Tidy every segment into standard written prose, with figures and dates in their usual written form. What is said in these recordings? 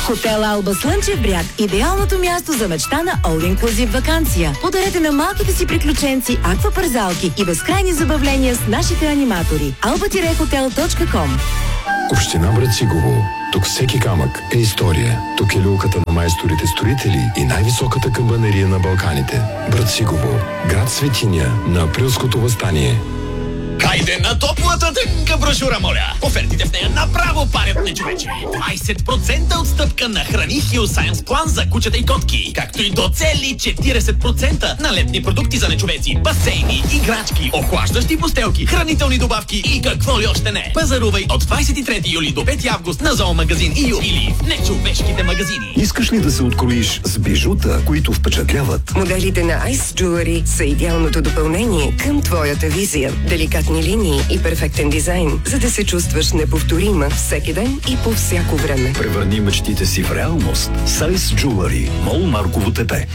Хотел Алба Слънчев бряг – идеалното място за мечта на All Inclusive ваканция. Подарете на малките си приключенци аквапарзалки и безкрайни забавления с нашите аниматори. alba-hotel.com. Община Брацигово. Тук всеки камък е история. Тук е люлката на майсторите строители и най-високата камбанерия на Балканите. Брацигово. Град светиня на априлското въстание. Хайде на топлата тънка брошура, моля! Офертите в нея направо парят на човече. 20% отстъпка на храни Hil Science Plan за кучета и котки, както и до цели 40% на летни продукти за нечовеци, басейни, играчки, охлаждащи постелки, хранителни добавки и какво ли още не. Пазарувай от 23 юли до 5 август на Зоомагазин ИЮ или в нечовешките магазини. Искаш ли да се откроиш с бижута, които впечатляват? Моделите на Ice Jewelry са идеалното допълнение към твоята визия. Деликатни линии и перфектен дизайн, за да се чувстваш неповторима всеки ден и по всяко време. Превърни мечтите си в реалност с Ice Jewelry. МОЛ Марково ТП.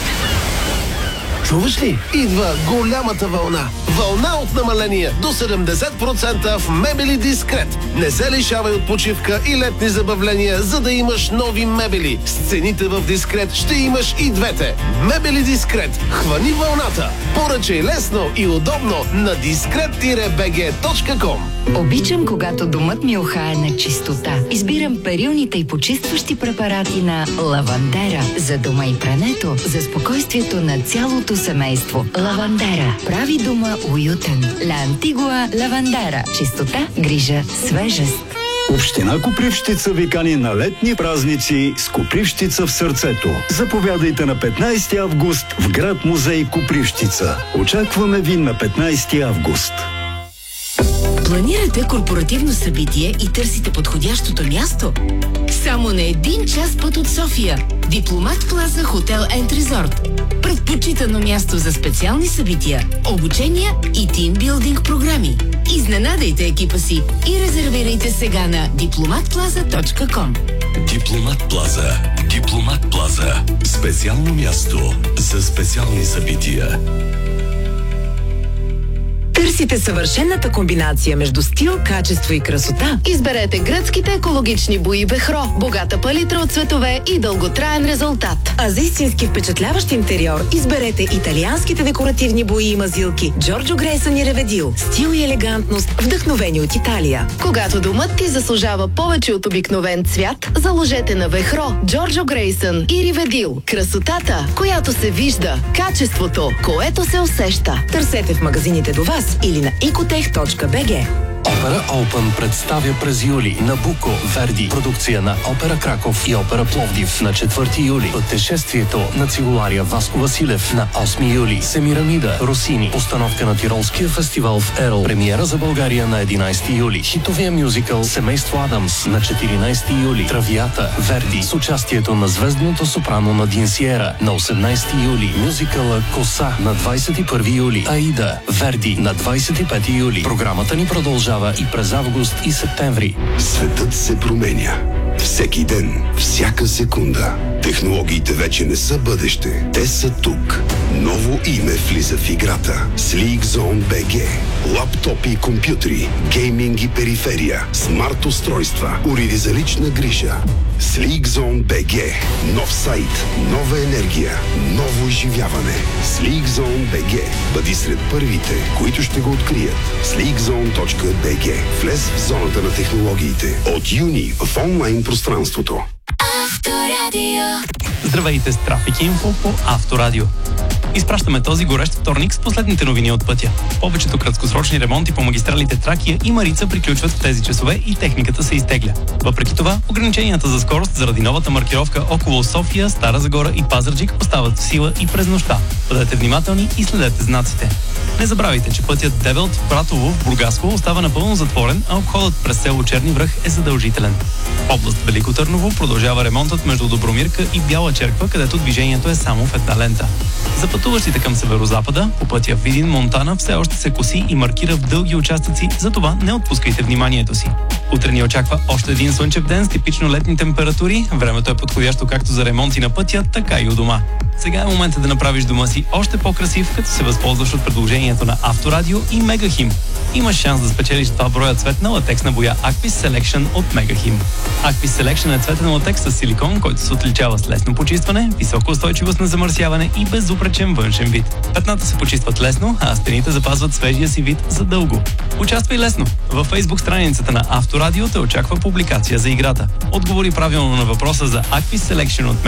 Чуваш ли? Идва голямата вълна. Вълна от намаления до 70% в Мебели Дискрет. Не се лишавай от почивка и летни забавления, за да имаш нови мебели. С цените в Дискрет ще имаш и двете. Мебели Дискрет. Хвани вълната. Поръчай лесно и удобно на discret-bg.com. Обичам, когато домът ми ухае на чистота. Избирам перилните и почистващи препарати на Лавандера. За дома и прането, за спокойствието на цялото семейство. Лавандера прави дома уютен. Ла Антигуа Лавандера. Чистота, грижа, свежест. Община Копривщица ви кани на летни празници с Копривщица в сърцето. Заповядайте на 15 август в град музей Копривщица. Очакваме ви на 15 август. Планирате корпоративно събитие и търсите подходящото място? Само на 1 час път от София. Дипломат Плаза Хотел енд Резорт. Предпочитано място за специални събития, обучения и тимбилдинг програми. Изненадайте екипа си и резервирайте сега на diplomatplaza.com. Дипломат Плаза. Дипломат Плаза. Специално място за специални събития. Търсите съвършената комбинация между стил, качество и красота? Изберете гръцките екологични бои Бехро. Богата палитра от цветове и дълготраен резултат. А за истински впечатляващ интериор изберете италианските декоративни бои и мазилки Джорджо Грейсън и Реведил. Стил и елегантност, вдъхновени от Италия. Когато домът ти заслужава повече от обикновен цвят, заложете на Бехро, Джорджо Грейсън и Реведил. Красотата, която се вижда. Качеството, което се усеща. Търсете в магазините до вас или на ecotech.bg. Опера Open представя през юли Набуко, Верди, продукция на Опера Краков и Опера Пловдив на 4 юли. Пътешествието на цигулария Васко Василев на 8 юли. Семирамида, Росини, постановка на Тиролския фестивал в Ерл. Премиера за България на 11 юли. Хитовия мюзикъл Семейство Адамс на 14 юли. Травията, Верди, с участието на звездното сопрано Надин Сиера на 18 юли. Мюзикъла Коса на 21 юли. Аида, Верди на 25 юли. Програмата ни продължава и през август и септември. Светът се променя. Всеки ден, всяка секунда. Технологиите вече не са бъдеще. Те са тук. Ново име влиза в играта. Sleek Zone BG. Лаптопи и компютри, гейминг и периферия, смарт устройства, уреди за лична грижа. Sleek Zone BG. Нов сайт, нова енергия, ново изживяване. Sleek Zone BG. Бъди сред първите, които ще го открият. sleekzone.bg. Влез в зоната на технологиите. От юни в онлайн пространството. Авторадио. Здравейте с Трафик Инфо по Авторадио. Изпращаме този горещ вторник с последните новини от пътя. Повечето краткосрочни ремонти по магистралите Тракия и Марица приключват в тези часове и техниката се изтегля. Въпреки това, ограниченията за скорост заради новата маркировка около София, Стара Загора и Пазарджик остават в сила и през нощта. Бъдете внимателни и следете знаците. Не забравяйте, че пътят Девелт Пратово в Бургаско остава напълно затворен, а обходът през село Черни връх е задължителен. В област Велико Търново продължава ремонтът между Добромирка и Бяла черква, където движението е само в една лента. За пътуващите към северозапада, по пътя Видин-Монтана все още се коси и маркира в дълги участъци, затова не отпускайте вниманието си. Утре ни очаква още един слънчев ден с типично летни температури. Времето е подходящо както за ремонти на пътя, така и у дома. Сега е момента да направиш дома си още по-красив, като се възползваш от предложението на Авторадио и Мегахим. имаш шанс да спечелиш 2 броя цветна латексна боя Aquis Selection от Мегахим. Aquis Selection е цветен латекс с силикон, който се отличава с лесно почистване, висока устойчивост на замърсяване и безупречен външен вид. Петната се почистват лесно, а стените запазват свежия си вид за дълго. Участвай лесно! Във Facebook страницата на Авторадио те очаква публикация за играта. Отговори правилно на въпроса за Aquis Selection от